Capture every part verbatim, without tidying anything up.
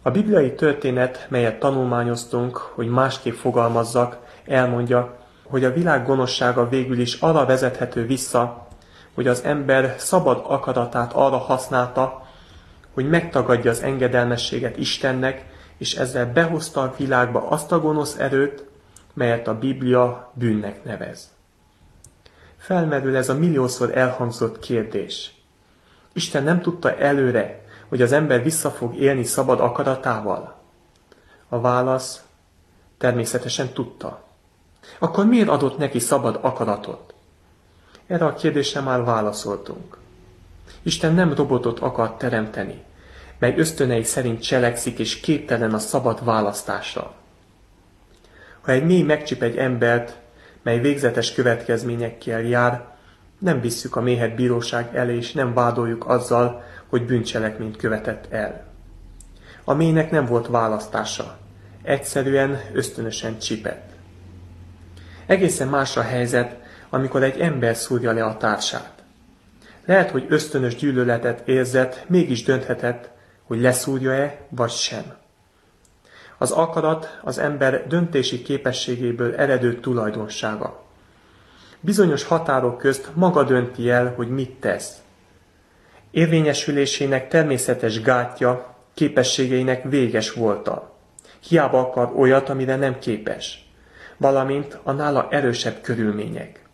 A bibliai történet, melyet tanulmányoztunk, hogy másképp fogalmazzak, elmondja, hogy a világ gonoszsága végül is arra vezethető vissza, hogy az ember szabad akaratát arra használta, hogy megtagadja az engedelmességet Istennek, és ezzel behozta a világba azt a gonosz erőt, melyet a Biblia bűnnek nevez. Felmerül ez a milliószor elhangzott kérdés. Isten nem tudta előre, hogy az ember vissza fog élni szabad akaratával? A válasz: természetesen tudta. Akkor miért adott neki szabad akaratot? Erre a kérdésre már válaszoltunk. Isten nem robotot akar teremteni, mely ösztönei szerint cselekszik és képtelen a szabad választásra. Ha egy mély megcsip egy embert, mely végzetes következményekkel jár, nem visszük a méhet bíróság elé, és nem vádoljuk azzal, hogy bűncselekményt követett el. A mélynek nem volt választása, egyszerűen ösztönösen csipett. Egészen más a helyzet, amikor egy ember szúrja le a társát. Lehet, hogy ösztönös gyűlöletet érzett, mégis dönthetett, hogy leszúrja-e, vagy sem. Az akarat az ember döntési képességéből eredő tulajdonsága. Bizonyos határok közt maga dönti el, hogy mit tesz. Érvényesülésének természetes gátja, képességeinek véges volta. Hiába akar olyat, amire nem képes, valamint a nála erősebb körülmények.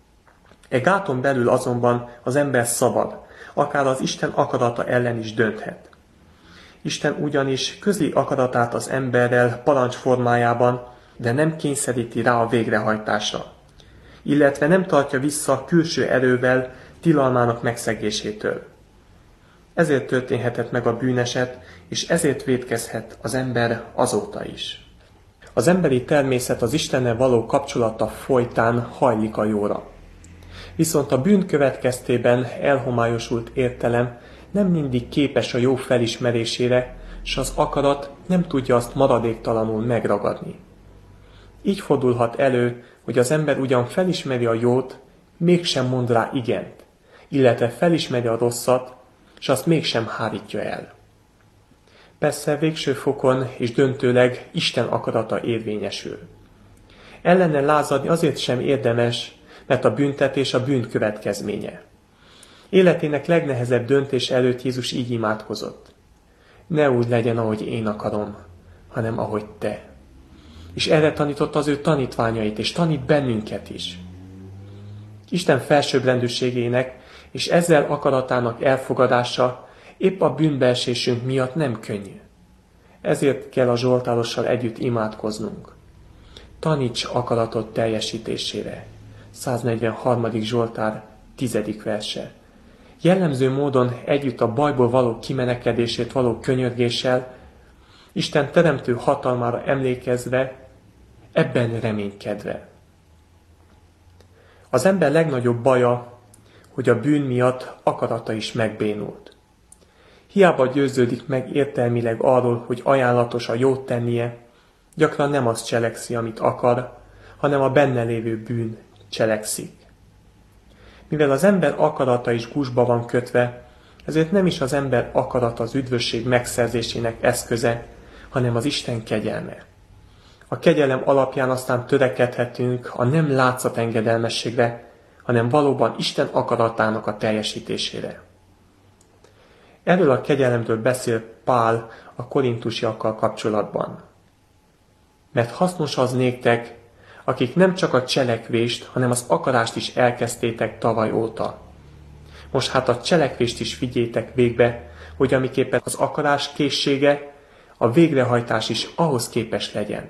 E gáton belül azonban az ember szabad, akár az Isten akarata ellen is dönthet. Isten ugyanis közli akaratát az emberrel parancs formájában, de nem kényszeríti rá a végrehajtásra, illetve nem tartja vissza külső erővel tilalmának megszegésétől. Ezért történhetett meg a bűneset, és ezért vétkezhet az ember azóta is. Az emberi természet az Istennel való kapcsolata folytán hajlik a jóra. Viszont a bűn következtében elhomályosult értelem nem mindig képes a jó felismerésére, s az akarat nem tudja azt maradéktalanul megragadni. Így fordulhat elő, hogy az ember ugyan felismeri a jót, mégsem mond rá igent, illetve felismeri a rosszat, s azt mégsem hárítja el. Persze végső fokon és döntőleg Isten akarata érvényesül. Ellene lázadni azért sem érdemes, mert a büntetés a bűn következménye. Életének legnehezebb döntés előtt Jézus így imádkozott: ne úgy legyen, ahogy én akarom, hanem ahogy te. És erre tanította az ő tanítványait, és tanít bennünket is. Isten felsőbbrendűségének és ezzel akaratának elfogadása épp a bűnbeesésünk miatt nem könnyű. Ezért kell a zsoltárossal együtt imádkoznunk. Taníts akaratot teljesítésére. száznegyvenharmadik Zsoltár, tizedik verse. Jellemző módon együtt a bajból való kimenekedését való könyörgéssel, Isten teremtő hatalmára emlékezve, ebben reménykedve. Az ember legnagyobb baja, hogy a bűn miatt akarata is megbénult. Hiába győződik meg értelmileg arról, hogy ajánlatos a jót tennie, gyakran nem azt cselekszi, amit akar, hanem a benne lévő bűn cselekszik. Mivel az ember akarata is gúzsba van kötve, ezért nem is az ember akarata az üdvösség megszerzésének eszköze, hanem az Isten kegyelme. A kegyelem alapján aztán törekedhetünk a nem látszat engedelmességre, hanem valóban Isten akaratának a teljesítésére. Erről a kegyelemről beszél Pál a korintusiakkal kapcsolatban. Mert hasznos az néktek, akik nem csak a cselekvést, hanem az akarást is elkezdtétek tavaly óta. Most hát a cselekvést is vigyétek végbe, hogy amiképpen az akarás készsége, a végrehajtás is ahhoz képes legyen.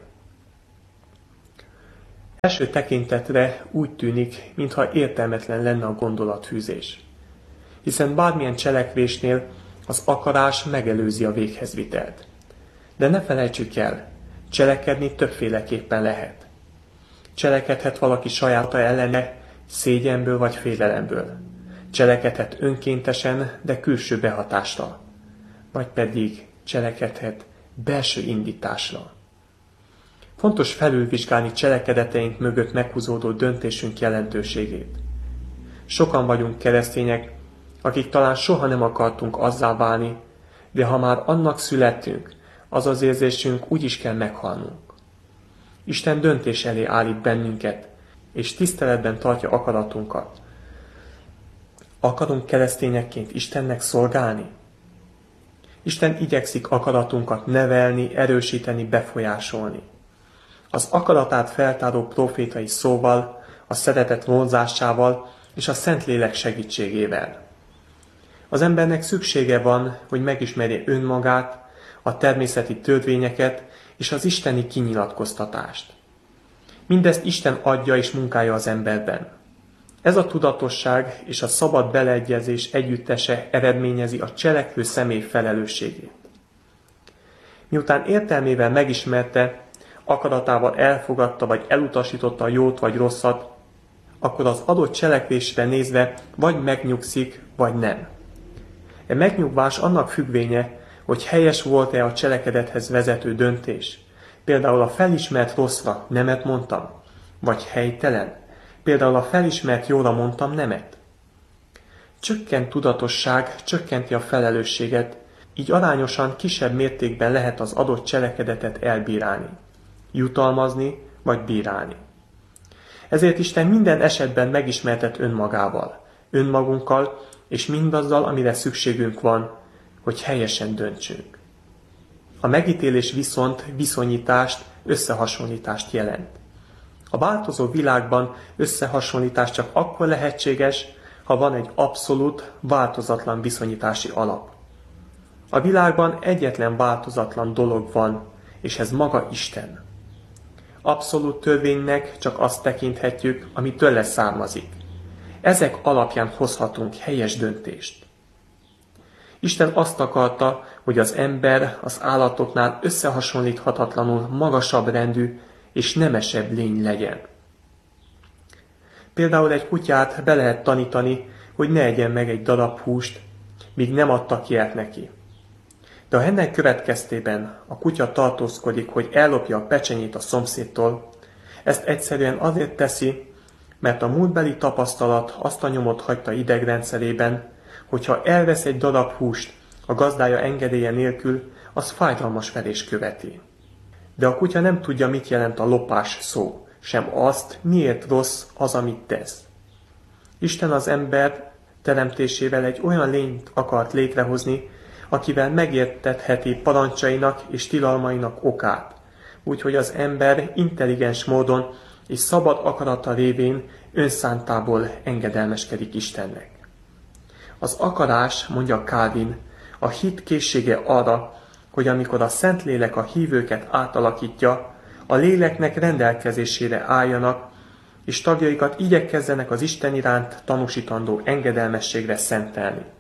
Első tekintetre úgy tűnik, mintha értelmetlen lenne a gondolathűzés. Hiszen bármilyen cselekvésnél az akarás megelőzi a véghezvitelt. De ne felejtsük el, cselekedni többféleképpen lehet. Cselekedhet valaki sajáta ellene, szégyenből vagy félelemből. Cselekedhet önkéntesen, de külső behatásra. Vagy pedig cselekedhet belső indításra. Fontos felülvizsgálni cselekedeteink mögött meghúzódó döntésünk jelentőségét. Sokan vagyunk keresztények, akik talán soha nem akartunk azzá válni, de ha már annak születtünk, az az érzésünk, úgyis kell meghalnunk. Isten döntés elé állít bennünket, és tiszteletben tartja akaratunkat. Akarunk keresztényekként Istennek szolgálni? Isten igyekszik akaratunkat nevelni, erősíteni, befolyásolni. Az akaratát feltáró profétai szóval, a szeretet vonzásával és a Szentlélek segítségével. Az embernek szüksége van, hogy megismerje önmagát, a természeti törvényeket és az isteni kinyilatkoztatást. Mindezt Isten adja és munkálja az emberben. Ez a tudatosság és a szabad beleegyezés együttese eredményezi a cselekvő személy felelősségét. Miután értelmével megismerte, akaratával elfogadta vagy elutasította a jót vagy rosszat, akkor az adott cselekvésre nézve vagy megnyugszik, vagy nem. E megnyugvás annak függvénye, hogy helyes volt-e a cselekedethez vezető döntés. Például a felismert rosszra nemet mondtam, vagy helytelen. Például a felismert jóra mondtam nemet. Csökkent tudatosság, csökkenti a felelősséget, így arányosan kisebb mértékben lehet az adott cselekedetet elbírálni, jutalmazni vagy bírálni. Ezért Isten minden esetben megismertet önmagával, önmagunkkal és mindazzal, amire szükségünk van, hogy helyesen döntsünk. A megítélés viszont viszonyítást, összehasonlítást jelent. A változó világban összehasonlítás csak akkor lehetséges, ha van egy abszolút, változatlan viszonyítási alap. A világban egyetlen változatlan dolog van, és ez maga Isten. Abszolút törvénynek csak azt tekinthetjük, ami tőle származik. Ezek alapján hozhatunk helyes döntést. Isten azt akarta, hogy az ember az állatoknál összehasonlíthatatlanul magasabb rendű és nemesebb lény legyen. Például egy kutyát be lehet tanítani, hogy ne egyen meg egy darab húst, míg nem adtak ilyet neki. De ha ennek következtében a kutya tartózkodik, hogy ellopja a pecsenyét a szomszédtól, ezt egyszerűen azért teszi, mert a múltbeli tapasztalat azt a nyomot hagyta idegrendszerében, hogyha elvesz egy darab húst a gazdája engedélye nélkül, az fájdalmas verés követi. De a kutya nem tudja, mit jelent a lopás szó, sem azt, miért rossz az, amit tesz. Isten az ember teremtésével egy olyan lényt akart létrehozni, akivel megértetheti parancsainak és tilalmainak okát, úgyhogy az ember intelligens módon és szabad akarata révén önszántából engedelmeskedik Istennek. Az akarás, mondja Calvin, a hit készsége arra, hogy amikor a Szentlélek a hívőket átalakítja, a léleknek rendelkezésére álljanak, és tagjaikat igyekezzenek az Isten iránt tanúsítandó engedelmességre szentelni.